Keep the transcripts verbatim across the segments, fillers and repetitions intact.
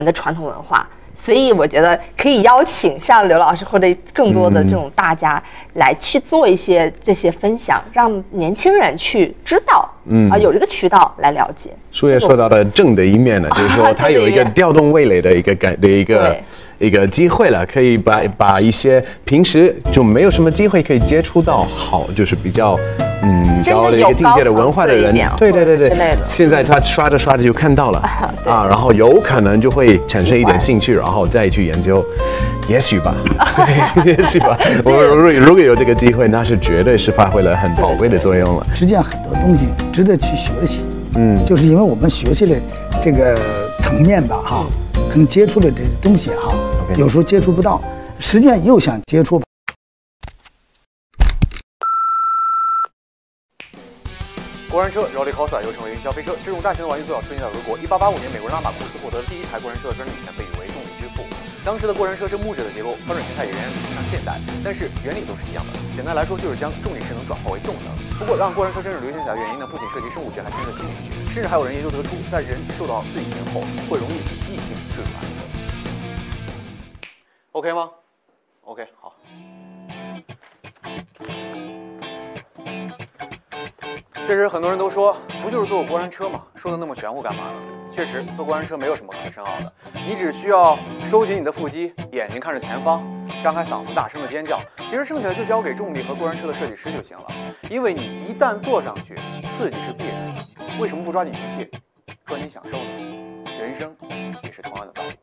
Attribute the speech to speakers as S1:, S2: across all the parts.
S1: 的传统文化。所以我觉得可以邀请像刘老师或者更多的这种大家来去做一些这些分享，让年轻人去知道，嗯啊、呃，有这个渠道来了解。
S2: 书也说到了正的一面呢，就是说它有一个调动味蕾的一个感的一个一个机会了，可以把把一些平时就没有什么机会可以接触到好，就是比较嗯高的一个境界的文化的人，对对对对，现在他刷着刷着就看到了啊，然后有可能就会产生一点兴趣，然后再去研究，也许吧，也许吧。我如果如果有这个机会，那是绝对是发挥了很宝贵的作用了。
S3: 实际上很多东西值得去学习，嗯，就是因为我们学习的这个层面吧，哈，可能接触的这东西哈，有时候接触不到，实际上又想接触。
S4: 过山车 Roller Coaster 又称为云霄飞车，这种大型的玩具最早出现在俄国。一八八五年，美国人拉马库斯获得第一台过山车的专利权，被誉为动力之父。当时的过山车是木质的结构，操纵形态也仍然比不上现代，但是原理都是一样的。简单来说，就是将重力势能转化为动能。不过，让过山车真正流行起来的原因呢，不仅涉及生物学，还牵涉心理学，甚至还有人研究得出，在人受到刺激前后，会容易比异性坠入爱河。OK 吗 ？OK， 好。确实，很多人都说，不就是坐过山车吗？说的那么玄乎干嘛呢？确实，坐过山车没有什么可深奥的，你只需要收紧你的腹肌，眼睛看着前方，张开嗓子大声的尖叫。其实剩下的就交给重力和过山车的设计师就行了。因为你一旦坐上去，刺激是必然的。为什么不抓紧一切，抓紧享受呢？人生也是同样的道理。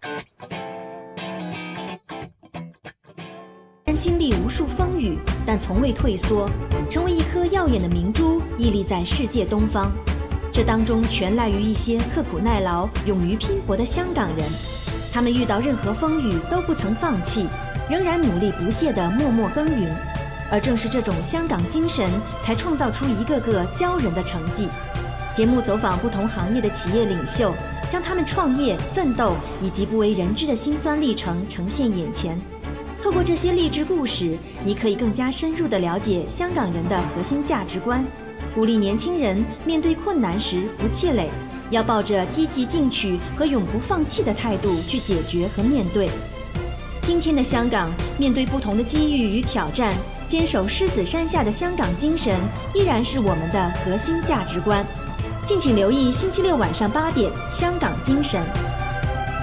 S5: 经历无数风雨，但从未退缩，成为一颗耀眼的明珠，屹立在世界东方。这当中全赖于一些刻苦耐劳、勇于拼搏的香港人。他们遇到任何风雨都不曾放弃，仍然努力不懈地默默耕耘。而正是这种香港精神，才创造出一个个骄人的成绩。节目走访不同行业的企业领袖，将他们创业、奋斗以及不为人知的辛酸历程呈现眼前。透过这些励志故事，你可以更加深入地了解香港人的核心价值观，鼓励年轻人面对困难时不气馁，要抱着积极进取和永不放弃的态度去解决和面对。今天的香港，面对不同的机遇与挑战，坚守狮子山下的香港精神依然是我们的核心价值观。敬请留意星期六晚上八点《香港精神》。